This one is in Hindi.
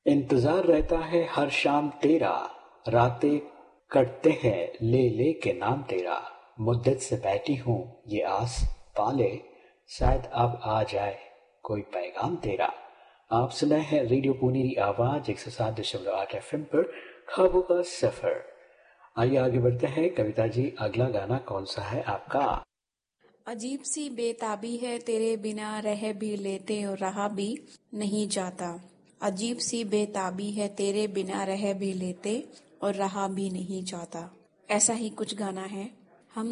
इंतजार रहता है हर शाम तेरा, रातें कटते हैं ले ले के नाम तेरा। मुद्दत से बैठी हूँ ये आस पाले, शायद अब आ जाए कोई पैगाम तेरा। आप सुना है रेडियो पुनेरी आवाज 107.8 FM पर ख्वाबों का सफर। आइए आगे बढ़ते हैं। कविता जी, अगला गाना कौन सा है आपका? अजीब सी बेताबी है तेरे बिना रह भी लेते और रहा भी नहीं जाता। अजीब सी बेताबी है तेरे बिना रह भी लेते और रहा भी नहीं जाता। ऐसा ही कुछ गाना है।